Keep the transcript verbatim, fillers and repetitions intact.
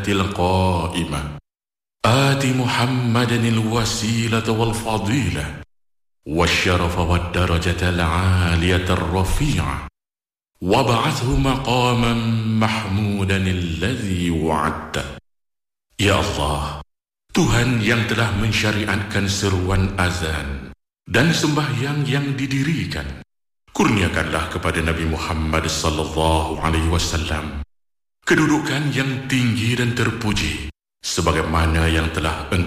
القائمة آت محمدا الوسيلة والفضيلة والشرف والدرجة العالية الرفيعة وابعثه مقاما محمودا الذي وعدته. Ya Allah, Tuhan yang telah mensyariatkan seruan azan dan sembahyang yang didirikan, kurniakanlah kepada Nabi Muhammad sallallahu alaihi wasallam kedudukan yang tinggi dan terpuji sebagaimana yang telah